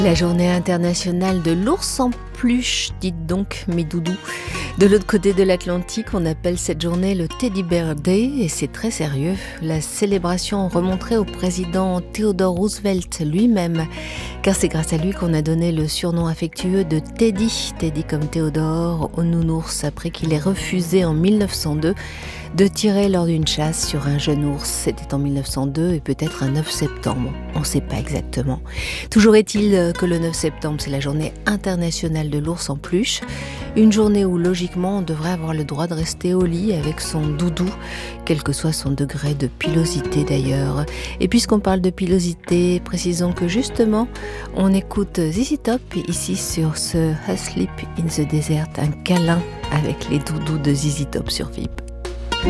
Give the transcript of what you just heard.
La journée internationale de l'ours en peluche, dites donc mes doudous. De l'autre côté de l'Atlantique, on appelle cette journée le Teddy Bear Day et c'est très sérieux. La célébration remonterait au président Theodore Roosevelt lui-même, car c'est grâce à lui qu'on a donné le surnom affectueux de Teddy, Teddy comme Théodore, au nounours, après qu'il ait refusé en 1902 de tirer lors d'une chasse sur un jeune ours. C'était en 1902 et peut-être un 9 septembre, on ne sait pas exactement. Toujours est-il que le 9 septembre, c'est la journée internationale de l'ours en peluche, une journée où logiquement on devrait avoir le droit de rester au lit avec son doudou, quel que soit son degré de pilosité d'ailleurs. Et puisqu'on parle de pilosité, précisons que justement on écoute ZZ Top ici sur ce Asleep in the Desert, un câlin avec les doudous de ZZ Top sur VIP.